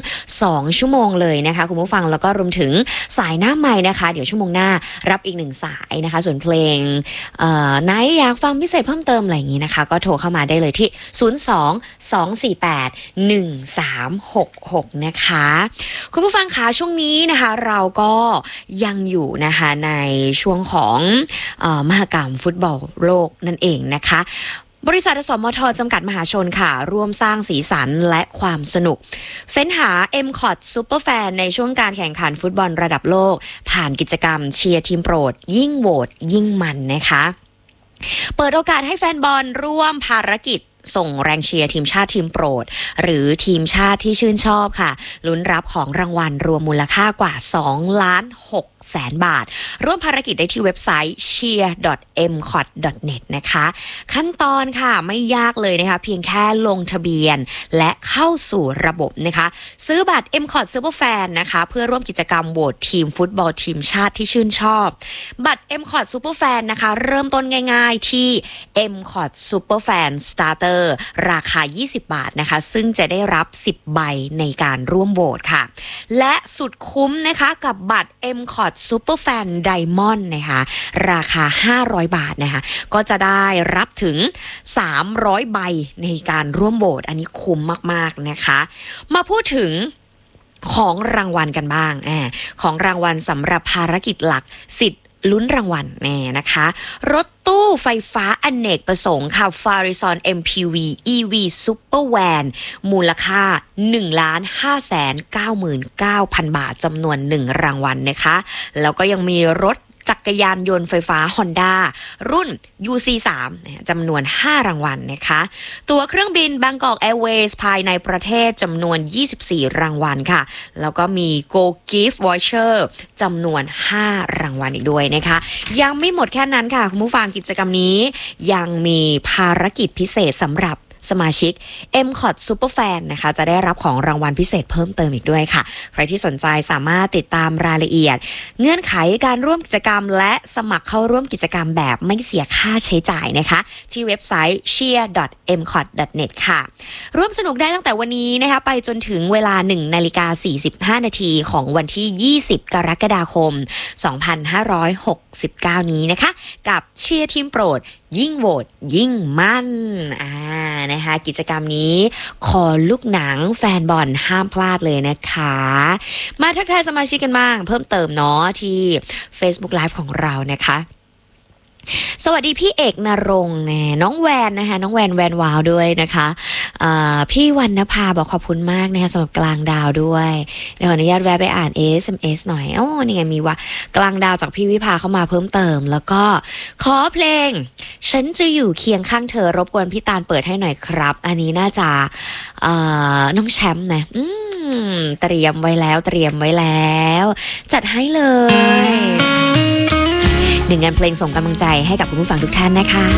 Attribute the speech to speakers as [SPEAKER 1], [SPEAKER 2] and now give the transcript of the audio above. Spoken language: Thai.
[SPEAKER 1] 2 ชั่วโมงเลยนะคะคุณผู้ฟังแล้วก็รวมถึงสายหน้าใหม่นะคะเดี๋ยวชั่วโมงหน้ารับอีก1สายนะคะส่วนเพลงไหนอยากฟังพิเศษเพิ่มเติมอะไรอย่างนี้นะคะก็โทรเข้ามาได้เลยที่02-248-1366นะคะคุณผู้ฟังคะช่วงนี้นะคะเราก็ยังอยู่นะคะในช่วงของมหกรรมฟุตบอลโลกนั่นเองนะคะบริษัทอสมทจำกัดมหาชนค่ะร่วมสร้างสีสันและความสนุกเฟ้นหา MCOT Superfan ในช่วงการแข่งขันฟุตบอลระดับโลกผ่านกิจกรรมเชียร์ทีมโปรดยิ่งโหวตยิ่งมันนะคะเปิดโอกาสให้แฟนบอลร่วมภารกิจส่งแรงเชียร์ทีมชาติทีมโปรดหรือทีมชาติที่ชื่นชอบค่ะลุ้นรับของรางวัลรวมมูลค่ากว่า 2,600,000 บาทร่วมภารกิจได้ที่เว็บไซต์ cheer.mcot.net นะคะขั้นตอนค่ะไม่ยากเลยนะคะเพียงแค่ลงทะเบียนและเข้าสู่ระบบนะคะซื้อบัตร MCOT Superfan นะคะเพื่อร่วมกิจกรรมโหวตทีมฟุตบอลทีมชาติที่ชื่นชอบบัตร MCOT Superfan นะคะเริ่มต้นง่ายๆที่ MCOT Superfan Starterราคา20 บาทนะคะซึ่งจะได้รับ10ใบในการร่วมโหวตค่ะและสุดคุ้มนะคะกับบัตร MCOT Superfan Diamond นะคะราคา500 บาทนะคะก็จะได้รับถึง300ใบในการร่วมโหวตอันนี้คุ้มมากๆนะคะมาพูดถึงของรางวัลกันบ้างของรางวัลสำหรับภารกิจหลักสิทธิ์ลุ้นรางวัลนะคะรถตู้ไฟฟ้าอเนกประสงค์ค่ะ Farizon MPV EV Super Van มูลค่า 1,599,000 บาทจำนวน1รางวัลนะคะแล้วก็ยังมีรถจักรยานยนต์ไฟฟ้า Honda รุ่น UC3 จำนวน5รางวัลนะคะตั๋วเครื่องบิน Bangkok Airways ภายในประเทศจำนวน24รางวัลค่ะแล้วก็มี Go Gift Voucher จำนวน5รางวัลอีกด้วยนะคะยังไม่หมดแค่นั้นค่ะคุณผู้ฟังกิจกรรมนี้ยังมีภารกิจพิเศษสำหรับสมาชิก MCOT Superfan นะคะจะได้รับของรางวัลพิเศษเพิ่มเติมอีกด้วยค่ะใครที่สนใจสามารถติดตามรายละเอียดเงื่อนไขการร่วมกิจกรรมและสมัครเข้าร่วมกิจกรรมแบบไม่เสียค่าใช้จ่ายนะคะที่เว็บไซต์ cheer.mcot.net ค่ะร่วมสนุกได้ตั้งแต่วันนี้นะคะไปจนถึงเวลา 1:45 นาทีของวันที่20กรกฎาคม2569นี้นะคะกับเชียร์ทีมโปรดยิ่งโหวตยิ่งมั่นนะคะกิจกรรมนี้คอลูกหนังแฟนบอลห้ามพลาดเลยนะคะมาทักทายสมาชิกกันบ้างเพิ่มเติมเนาะที่ Facebook Live ของเรานะคะสวัสดีพี่เอกนรงค์น้องแวนนะคะน้องแวนแวนวาวด้วยนะคะพี่วรรณภาบอกขอบคุณมากนะคะสำหรับกลางดาวด้วยเดี๋ยวขออนุญาตแวะไปอ่าน SMS หน่อยนี่ไงมีว่ากลางดาวจากพี่วิภาเข้ามาเพิ่มเติมแล้วก็ขอเพลงฉันจะอยู่เคียงข้างเธอรบกวนพี่ตาลเปิดให้หน่อยครับอันนี้น่าจะน้องแชมป์นะเตรียมไว้แล้วจัดให้เลย1 งานเพลงส่งกำลังใจให้กับคุณผู้ฟังทุกท่านนะคะ